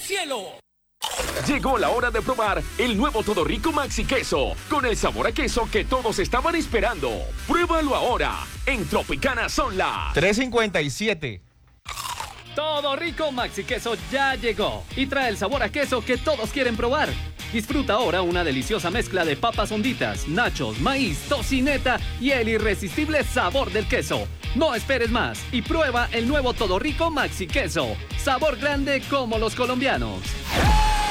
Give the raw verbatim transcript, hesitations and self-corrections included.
cielo. Llegó la hora de probar el nuevo Todo Rico Maxi Queso, con el sabor a queso que todos estaban esperando. Pruébalo ahora, en Tropicana son las tres cincuenta y siete. Todo Rico Maxi Queso ya llegó y trae el sabor a queso que todos quieren probar. Disfruta ahora una deliciosa mezcla de papas honditas, nachos, maíz, tocineta y el irresistible sabor del queso. No esperes más y prueba el nuevo Todo Rico Maxi Queso. Sabor grande como los colombianos.